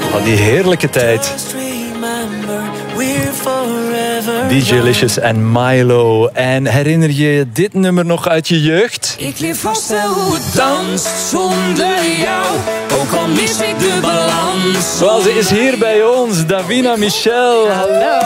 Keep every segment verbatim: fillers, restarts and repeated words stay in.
Al die heerlijke tijd. D J Licious en Milo. En herinner je dit nummer nog uit je jeugd? Ik leer vast wel hoe het danst zonder jou. Ook al mis ik de balans. Wel, ze is hier bij ons, Davina Michel. Hallo.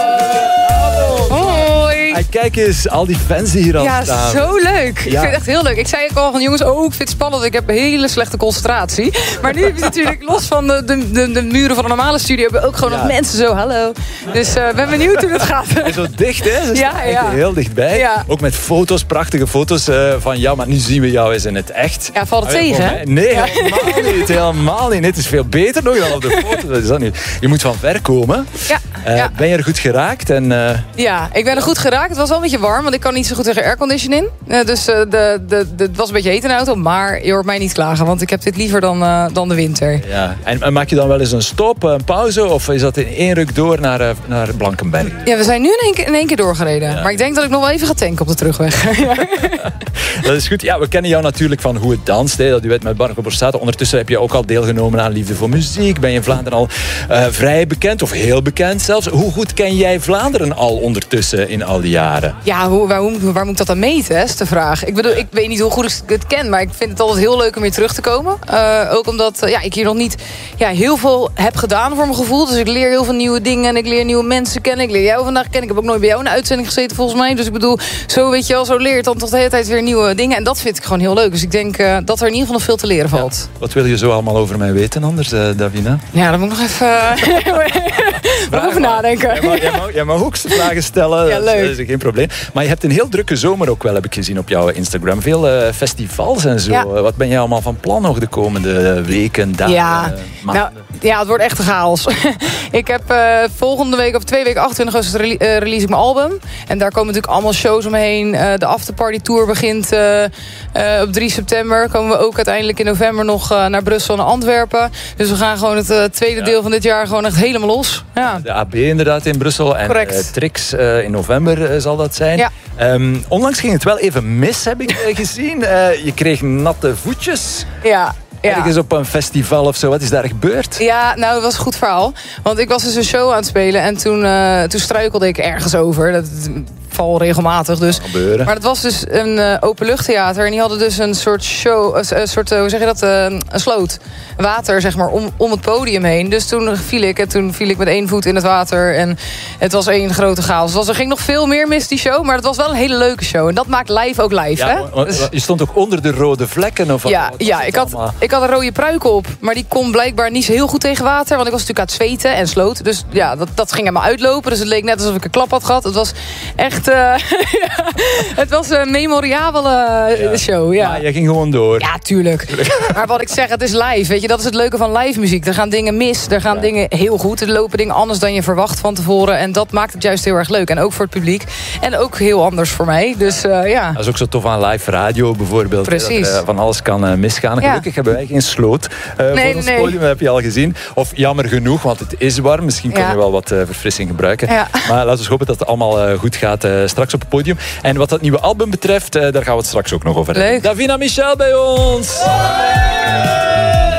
Hoi. Hey, kijk eens, al die fans die hier al Ja, staan. zo leuk. Ik Ja. vind het echt heel leuk. Ik zei ook al van jongens, oh, ik vind het spannend. Ik heb een hele slechte concentratie. Maar nu heb je natuurlijk los van de, de, de, de muren van een normale studio... hebben we ook gewoon Ja. nog mensen zo, hallo. Dus ik uh, ben benieuwd hoe het gaat. En zo dicht, hè? Ze Ja, staan echt ja. heel dichtbij. Ja. Ook met foto's, prachtige foto's uh, van jou. Maar nu zien we jou eens in het echt. Ja, valt het Ah, tegen, voor hè? mij- Nee, Ja. helemaal niet. Helemaal niet. Nee, het is veel beter nog dan op de foto. Dat is dat niet. Je moet van ver komen. Ja, Uh, ja. Ben je er goed geraakt? En, uh, Ja, ik ben er goed geraakt. Het was wel een beetje warm, want ik kan niet zo goed tegen airconditioning. Uh, dus uh, de, de, de, het was een beetje heet in de auto. Maar je hoort mij niet klagen, want ik heb dit liever dan, uh, dan de winter. ja. En, en maak je dan wel eens een stop, een pauze? Of is dat in één ruk door naar, uh, naar Blankenberg? Ja, we zijn nu in één keer, in één keer doorgereden. Ja. Maar ik denk dat ik nog wel even ga tanken op de terugweg. Ja. Dat is goed. Ja, we kennen jou natuurlijk van Hoe het danst. Hè. Dat duet met Marco Borsato. Ondertussen heb je ook al deelgenomen aan Liefde voor Muziek. Ben je in Vlaanderen al uh, vrij bekend, of heel bekend zelfs. Hoe goed ken jij Vlaanderen al ondertussen in al die jaren? Ja, hoe, waar, hoe, waar moet ik dat aan meten, hè, is de vraag. Ik bedoel, ik weet niet hoe goed ik het ken, maar ik vind het altijd heel leuk om weer terug te komen. Uh, ook omdat uh, ja, ik hier nog niet ja, heel veel heb gedaan voor mijn gevoel. Dus ik leer heel veel nieuwe dingen en ik leer nieuwe mensen kennen. Ik leer jou vandaag kennen. Ik heb ook nooit bij jou in een uitzending gezeten volgens mij. Dus ik bedoel, zo weet je wel, zo leer je dan toch de hele tijd weer nieuwe dingen. En dat vind ik gewoon heel leuk. Dus ik denk uh, dat er in ieder geval nog veel te leren valt. Ja. Wat wil je zo allemaal over mij weten anders, uh, Davina? Ja, dan moet ik nog even, uh, over nadenken. Jij mag, jij, mag, jij mag ook vragen stellen. Ja, leuk. Dat is geen probleem. Maar je hebt een heel drukke zomer ook wel, heb ik gezien op jouw Instagram. Veel uh, festivals en zo. Ja. Wat ben jij allemaal van plan nog de komende weken, dagen, Ja, uh, maanden? nou, ja, het wordt echt een chaos. Ik heb uh, volgende week, of twee weken, achtentwintig augustus, rele- uh, release ik mijn album. En daar komen natuurlijk allemaal shows omheen. Uh, de afterparty tour begint uh, uh, op drie september. Komen we ook uiteindelijk in november nog uh, naar Brussel en Antwerpen. Dus we gaan gewoon het uh, tweede Ja. deel van dit jaar gewoon echt helemaal los. Ja. De A B inderdaad in Brussel. En Correct. uh, Trix uh, in november uh, zal dat zijn. Ja. Um, onlangs ging het wel even mis, heb ik uh, gezien. Uh, je kreeg natte voetjes. Ja. Ja. Ergens op een festival of zo. Wat is daar gebeurd? Ja, nou, het was een goed verhaal. Want ik was dus een show aan het spelen en toen, uh, toen struikelde ik ergens over. Dat val regelmatig dus. Gebeuren. Maar het was dus een uh, openluchttheater en die hadden dus een soort show, een, een soort, uh, hoe zeg je dat, uh, een sloot. Water, zeg maar, om, om het podium heen. Dus toen viel ik en toen viel ik met één voet in het water en het was één grote chaos. Dus er ging nog veel meer mis, die show, maar het was wel een hele leuke show. En dat maakt live ook live, Ja, hè? want Dus- je stond ook onder de rode vlekken. Of wat, ja, wat was ja het ik, had, allemaal? ik had een rode pruik op. Maar die kon blijkbaar niet zo heel goed tegen water. Want ik was natuurlijk aan het zweten en sloot. Dus ja, dat, dat ging helemaal uitlopen. Dus het leek net alsof ik een klap had gehad. Het was echt... Uh, ja, het was een memoriabele Ja. show, ja. Maar je ging gewoon door. Ja, tuurlijk. Maar wat ik zeg, het is live. Weet je, dat is het leuke van live muziek. Er gaan dingen mis. Er gaan Ja. dingen heel goed. Er lopen dingen anders dan je verwacht van tevoren. En dat maakt het juist heel erg leuk. En ook voor het publiek. En ook heel anders voor mij. Dus uh, ja. Dat is ook zo tof aan live radio bijvoorbeeld. Precies. Dat er, uh, van alles kan uh, misgaan. Ja. Gelukkig hebben wij geen sloot uh, Nee, voor ons nee. podium. Dat heb je al gezien. Of jammer genoeg, want het is warm. Misschien kun je Ja. wel wat uh, verfrissing gebruiken. Ja. Maar laten we hopen dat het allemaal uh, goed gaat uh, straks op het podium. En wat dat nieuwe album betreft, uh, daar gaan we het straks ook nog over hebben. Leuk. Davina Michel bij ons.